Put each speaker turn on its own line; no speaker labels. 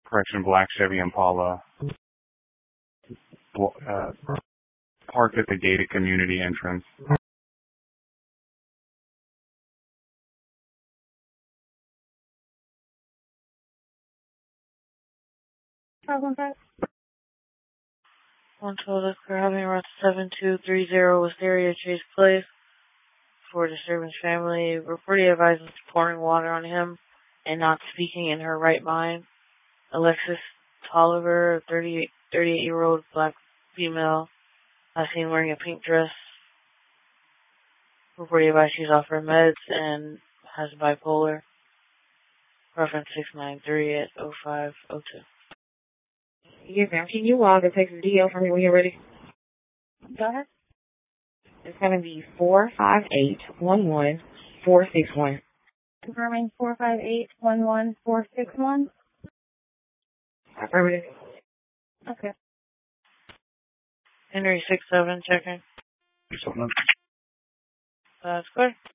correction, black Chevy Impala, parked at the gated community entrance.
One told us we're having around 7230 Wisteria Chase Place for disturbance family. Reported advising pouring water on him and not speaking in her right mind. Alexis Tolliver, 38-year-old black female, last seen wearing a pink dress. Reported advised she's off her meds and has bipolar. Reference 693 at 0502.
Yes, ma'am. Can you log a text DL for me when you're ready?
Go ahead.
It's going to be 458-11461.
Confirming 458-11461.
Affirmative.
Okay.
Henry 67 checking.
Something.
That's clear.